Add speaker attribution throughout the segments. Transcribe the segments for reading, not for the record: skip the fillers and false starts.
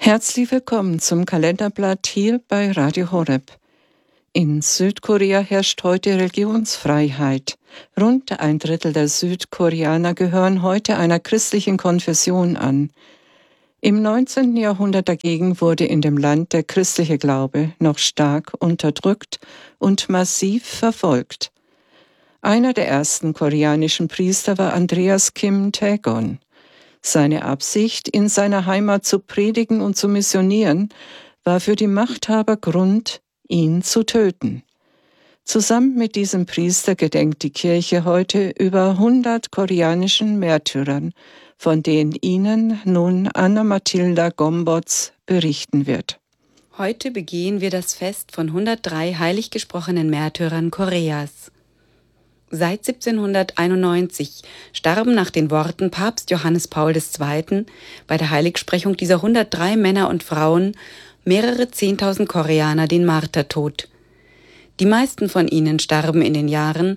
Speaker 1: Herzlich willkommen zum Kalenderblatt hier bei Radio Horeb. In Südkorea herrscht heute Religionsfreiheit. Rund 1/3 der Südkoreaner gehören heute einer christlichen Konfession an. Im 19. Jahrhundert dagegen wurde in dem Land der christliche Glaube noch stark unterdrückt und massiv verfolgt. Einer der ersten koreanischen Priester war Andreas Kim Taegon. Seine Absicht, in seiner Heimat zu predigen und zu missionieren, war für die Machthaber Grund, ihn zu töten. Zusammen mit diesem Priester gedenkt die Kirche heute über 100 koreanischen Märtyrern, von denen Ihnen nun Anna-Mathilda Gomboz berichten wird.
Speaker 2: Heute begehen wir das Fest von 103 heilig gesprochenen Märtyrern Koreas. Seit 1791 starben nach den Worten Papst Johannes Paul II. Bei der Heiligsprechung dieser 103 Männer und Frauen mehrere 10.000 Koreaner den Martertod. Die meisten von ihnen starben in den Jahren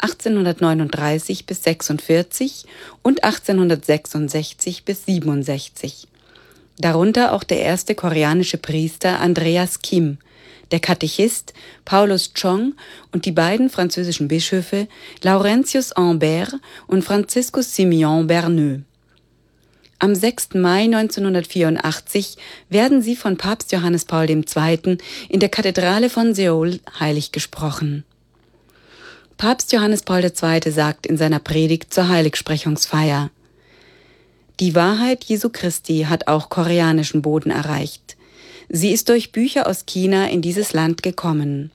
Speaker 2: 1839 bis 46 und 1866 bis 67. Darunter auch der erste koreanische Priester Andreas Kim, der Katechist Paulus Chong und die beiden französischen Bischöfe Laurentius Humbert und Franziskus Simeon Berneux. Am 6. Mai 1984 werden sie von Papst Johannes Paul II. In der Kathedrale von Seoul heilig gesprochen. Papst Johannes Paul II. Sagt in seiner Predigt zur Heiligsprechungsfeier: Die Wahrheit Jesu Christi hat auch koreanischen Boden erreicht. Sie ist durch Bücher aus China in dieses Land gekommen.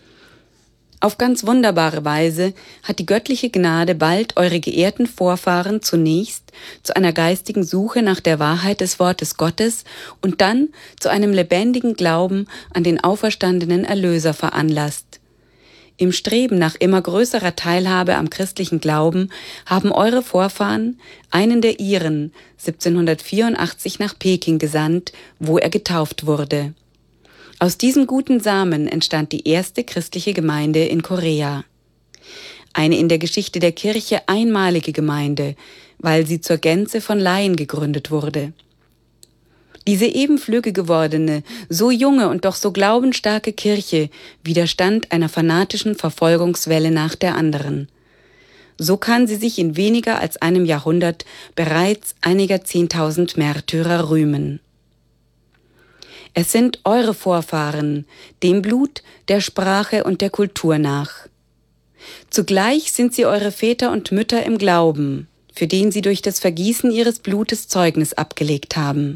Speaker 2: Auf ganz wunderbare Weise hat die göttliche Gnade bald eure geehrten Vorfahren zunächst zu einer geistigen Suche nach der Wahrheit des Wortes Gottes und dann zu einem lebendigen Glauben an den auferstandenen Erlöser veranlasst. Im Streben nach immer größerer Teilhabe am christlichen Glauben haben eure Vorfahren einen der ihren 1784 nach Peking gesandt, wo er getauft wurde. Aus diesem guten Samen entstand die erste christliche Gemeinde in Korea. Eine in der Geschichte der Kirche einmalige Gemeinde, weil sie zur Gänze von Laien gegründet wurde. Diese eben flügge gewordene, so junge und doch so glaubensstarke Kirche widerstand einer fanatischen Verfolgungswelle nach der anderen. So kann sie sich in weniger als einem Jahrhundert bereits einiger 10.000 Märtyrer rühmen. Es sind eure Vorfahren, dem Blut, der Sprache und der Kultur nach. Zugleich sind sie eure Väter und Mütter im Glauben, für den sie durch das Vergießen ihres Blutes Zeugnis abgelegt haben.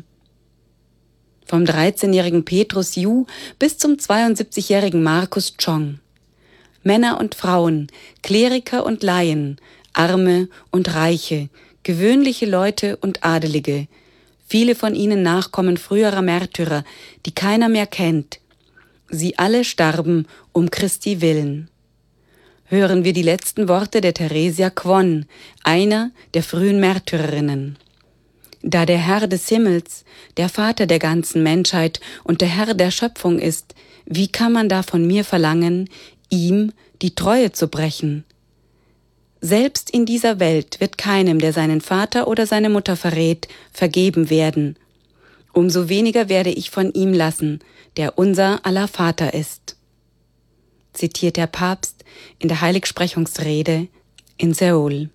Speaker 2: Vom 13-jährigen Petrus Yu bis zum 72-jährigen Markus Chong. Männer und Frauen, Kleriker und Laien, Arme und Reiche, gewöhnliche Leute und Adelige, viele von ihnen Nachkommen früherer Märtyrer, die keiner mehr kennt. Sie alle starben um Christi willen. Hören wir die letzten Worte der Theresia Kwon, einer der frühen Märtyrerinnen. Da der Herr des Himmels, der Vater der ganzen Menschheit und der Herr der Schöpfung ist, wie kann man da von mir verlangen, ihm die Treue zu brechen? Selbst in dieser Welt wird keinem, der seinen Vater oder seine Mutter verrät, vergeben werden. Umso weniger werde ich von ihm lassen, der unser aller Vater ist. Zitiert der Papst in der Heiligsprechungsrede in Seoul.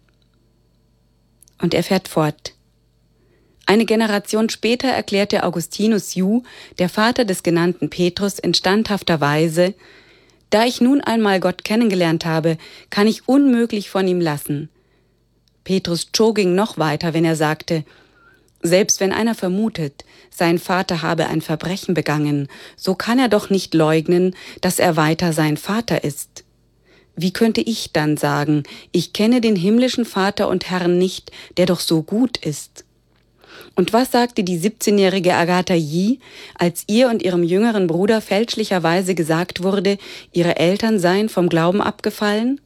Speaker 2: Und er fährt fort. Eine Generation später erklärte Augustinus Yu, der Vater des genannten Petrus, in standhafter Weise: Da ich nun einmal Gott kennengelernt habe, kann ich unmöglich von ihm lassen. Petrus Cho ging noch weiter, wenn er sagte: Selbst wenn einer vermutet, sein Vater habe ein Verbrechen begangen, so kann er doch nicht leugnen, dass er weiter sein Vater ist. Wie könnte ich dann sagen, ich kenne den himmlischen Vater und Herrn nicht, der doch so gut ist? Und was sagte die 17-jährige Agatha Yi, als ihr und ihrem jüngeren Bruder fälschlicherweise gesagt wurde, ihre Eltern seien vom Glauben abgefallen?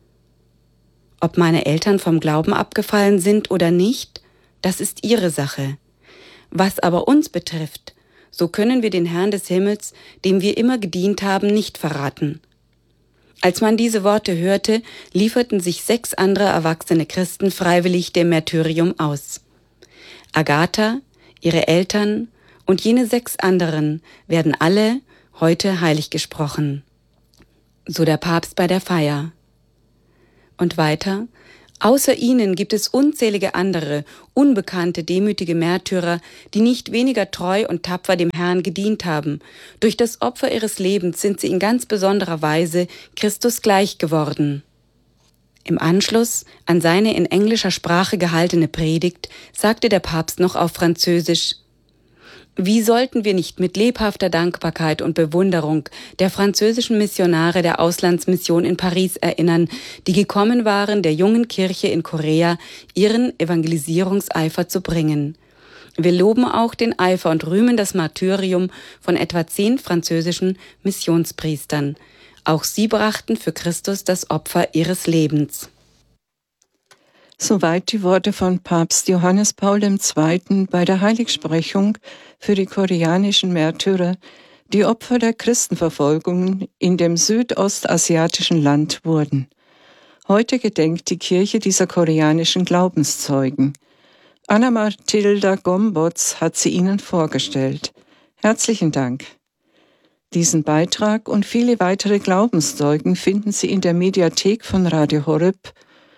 Speaker 2: Ob meine Eltern vom Glauben abgefallen sind oder nicht, das ist ihre Sache. Was aber uns betrifft, so können wir den Herrn des Himmels, dem wir immer gedient haben, nicht verraten. Als man diese Worte hörte, lieferten sich 6 andere erwachsene Christen freiwillig dem Märtyrium aus. Agatha, ihre Eltern und jene 6 anderen werden alle heute heilig gesprochen. So der Papst bei der Feier. Und weiter: Außer ihnen gibt es unzählige andere, unbekannte, demütige Märtyrer, die nicht weniger treu und tapfer dem Herrn gedient haben. Durch das Opfer ihres Lebens sind sie in ganz besonderer Weise Christus gleich geworden. Im Anschluss an seine in englischer Sprache gehaltene Predigt sagte der Papst noch auf Französisch: Wie sollten wir nicht mit lebhafter Dankbarkeit und Bewunderung der französischen Missionare der Auslandsmission in Paris erinnern, die gekommen waren, der jungen Kirche in Korea ihren Evangelisierungseifer zu bringen. Wir loben auch den Eifer und rühmen das Martyrium von etwa 10 französischen Missionspriestern. Auch sie brachten für Christus das Opfer ihres Lebens.
Speaker 1: Soweit die Worte von Papst Johannes Paul II. Bei der Heiligsprechung für die koreanischen Märtyrer, die Opfer der Christenverfolgungen in dem südostasiatischen Land wurden. Heute gedenkt die Kirche dieser koreanischen Glaubenszeugen. Anna Mathilda Gomboz hat sie Ihnen vorgestellt. Herzlichen Dank. Diesen Beitrag und viele weitere Glaubenszeugen finden Sie in der Mediathek von Radio Horeb.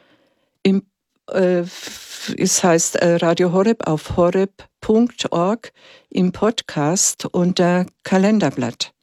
Speaker 1: Es heißt Radio Horeb auf horeb.org im Podcast unter Kalenderblatt.